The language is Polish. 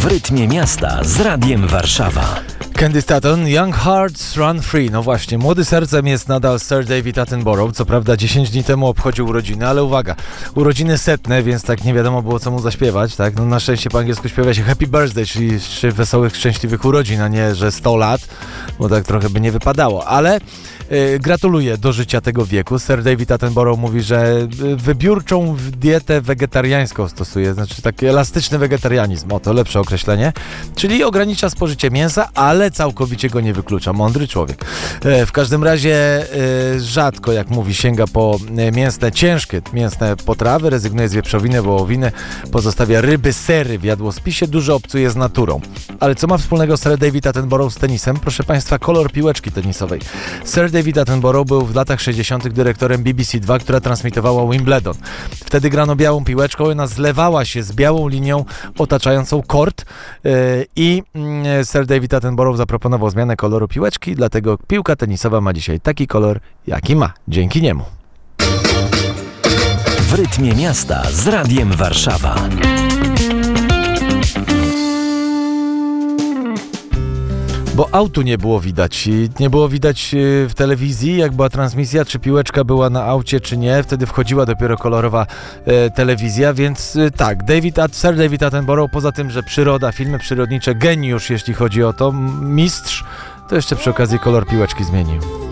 rytmie miasta z Radiem Warszawa. Candy Staton, Young Hearts Run Free. No właśnie, młody sercem jest nadal Sir David Attenborough. Co prawda 10 dni temu obchodził urodziny, ale uwaga, urodziny setne, więc tak nie wiadomo było, co mu zaśpiewać, tak? No na szczęście po angielsku śpiewa się Happy Birthday, czyli wesołych, szczęśliwych urodzin, a nie, że 100 lat, bo tak trochę by nie wypadało, ale gratuluję dożycia tego wieku. Sir David Attenborough mówi, że wybiórczą dietę wegetariańską stosuje, znaczy taki elastyczny wegetarianizm, o to lepsze określenie, czyli ogranicza spożycie mięsa, ale całkowicie go nie wyklucza. Mądry człowiek. W każdym razie rzadko, jak mówi, sięga po ciężkie mięsne potrawy, rezygnuje z wieprzowiny, wołowiny, pozostawia ryby, sery w jadłospisie, dużo obcuje z naturą. Ale co ma wspólnego Sir David Attenborough z tenisem? Proszę Państwa, kolor piłeczki tenisowej. Sir David Attenborough był w latach 60. dyrektorem BBC2, która transmitowała Wimbledon. Wtedy grano białą piłeczką, ona zlewała się z białą linią otaczającą kort i Sir David Attenborough zaproponował zmianę koloru piłeczki, dlatego piłka tenisowa ma dzisiaj taki kolor, jaki ma. Dzięki niemu. W rytmie miasta z Radiem Warszawa. Bo autu nie było widać. Nie było widać w telewizji, jak była transmisja, czy piłeczka była na aucie, czy nie. Wtedy wchodziła dopiero kolorowa telewizja, więc tak, Sir David Attenborough, poza tym, że przyroda, filmy przyrodnicze, geniusz, jeśli chodzi o to, mistrz, to jeszcze przy okazji kolor piłeczki zmienił.